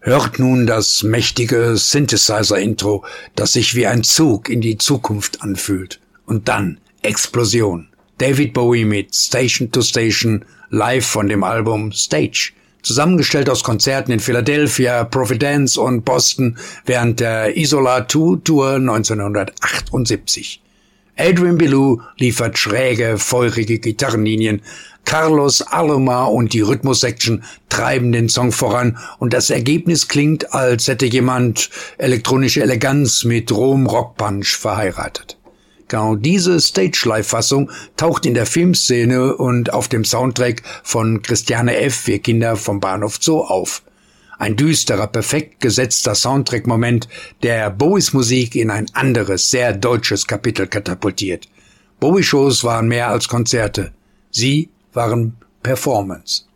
Hört nun das mächtige Synthesizer-Intro, das sich wie ein Zug in die Zukunft anfühlt. Und dann Explosion. David Bowie mit Station to Station, live von dem Album Stage. Zusammengestellt aus Konzerten in Philadelphia, Providence und Boston während der Isola 2 Tour 1978. Adrian Belew liefert schräge, feurige Gitarrenlinien, Carlos Alomar und die Rhythmus-Section treiben den Song voran und das Ergebnis klingt, als hätte jemand elektronische Eleganz mit rohem Rockpunch verheiratet. Genau diese Stage-Live-Fassung taucht in der Filmszene und auf dem Soundtrack von Christiane F. Wir Kinder vom Bahnhof Zoo auf. Ein düsterer, perfekt gesetzter Soundtrack-Moment, der Bowies Musik in ein anderes, sehr deutsches Kapitel katapultiert. Bowie-Shows waren mehr als Konzerte. Sie waren Performance.